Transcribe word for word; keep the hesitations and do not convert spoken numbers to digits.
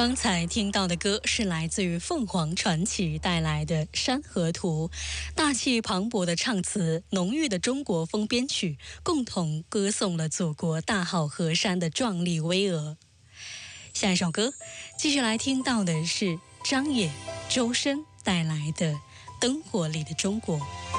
刚才听到的歌是来自于凤凰传奇带来的《山河图》，大气磅礴的唱词，浓郁的中国风编曲，共同歌颂了祖国大好河山的壮丽巍峨。下一首歌，继续来听到的是张也、周深带来的《灯火里的中国》。